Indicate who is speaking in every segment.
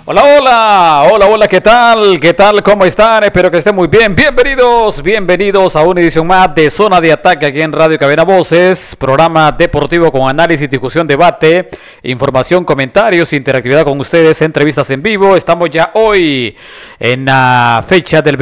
Speaker 1: Hola, hola, hola, hola, ¿qué tal? ¿Qué tal? ¿Cómo están? Espero que estén muy bien. Bienvenidos a una edición más de Zona de Ataque aquí en Radio Cadena Voces, programa deportivo con análisis, discusión, debate, información, comentarios, interactividad con ustedes, entrevistas en vivo. Estamos ya hoy en la fecha del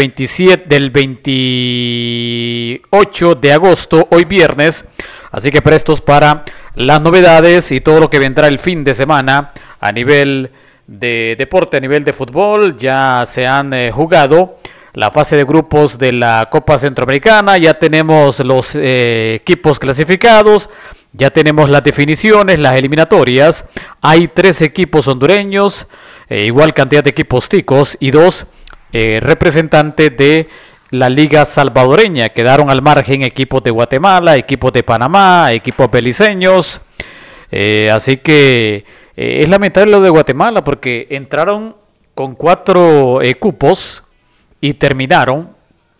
Speaker 1: 28 de agosto, hoy viernes, así que prestos para las novedades y todo lo que vendrá el fin de semana a nivel de deporte, a nivel de fútbol. Ya se han jugado la fase de grupos de la Copa Centroamericana, ya tenemos los equipos clasificados, ya tenemos las definiciones, las eliminatorias. Hay 3 equipos hondureños, igual cantidad de equipos ticos y 2 representantes de la Liga Salvadoreña. Quedaron al margen equipos de Guatemala, equipos de Panamá, equipos beliceños. Así que es lamentable lo de Guatemala porque entraron con 4 cupos y terminaron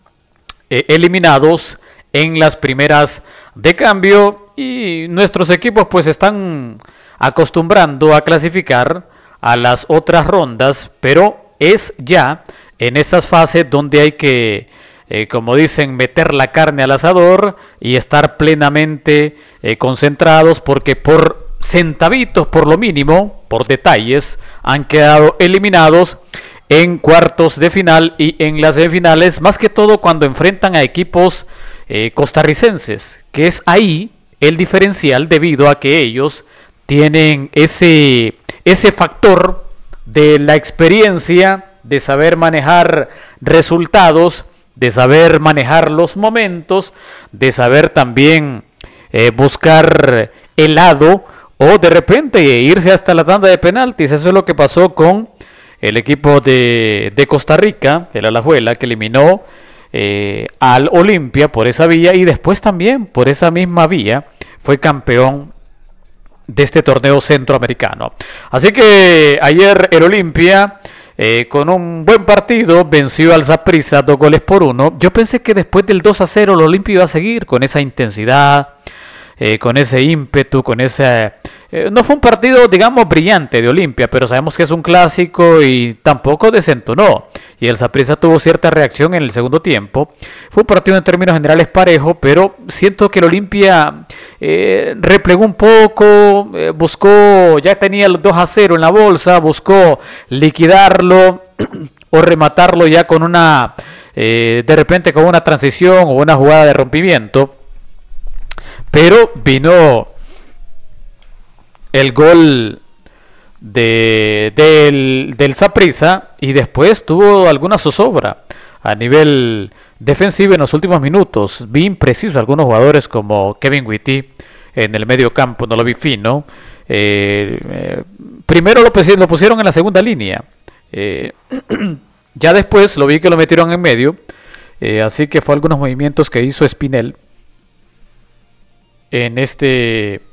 Speaker 1: eliminados en las primeras de cambio, y nuestros equipos pues están acostumbrando a clasificar a las otras rondas, pero es ya en estas fases donde hay que, como dicen, meter la carne al asador y estar plenamente concentrados, porque por centavitos, por lo mínimo, por detalles, han quedado eliminados en cuartos de final y en las semifinales, más que todo cuando enfrentan a equipos costarricenses, que es ahí el diferencial, debido a que ellos tienen ese factor de la experiencia, de saber manejar resultados, de saber manejar los momentos, de saber también buscar el lado, o de repente irse hasta la tanda de penaltis. Eso es lo que pasó con el equipo de Costa Rica, el Alajuela, que eliminó al Olimpia por esa vía, y después también por esa misma vía fue campeón de este torneo centroamericano. Así que ayer el Olimpia, con un buen partido, venció al Saprissa 2-1. Yo pensé que después del 2-0 el Olimpia iba a seguir con esa intensidad, con ese ímpetu, con ese... no fue un partido, digamos, brillante de Olimpia, pero sabemos que es un clásico y tampoco desentonó. Y el Saprissa tuvo cierta reacción en el segundo tiempo. Fue un partido en términos generales parejo, pero siento que el Olimpia replegó un poco, buscó, ya tenía el 2-0 en la bolsa, buscó liquidarlo o rematarlo ya con una, de repente con una transición o una jugada de rompimiento. Pero vino el gol del Saprissa, y después tuvo alguna zozobra a nivel defensivo en los últimos minutos. Vi impreciso algunos jugadores como Kevin Witty en el medio campo, no lo vi fino. Primero lo pusieron en la segunda línea. Ya después lo vi que lo metieron en medio. Así que fue algunos movimientos que hizo Espinel en este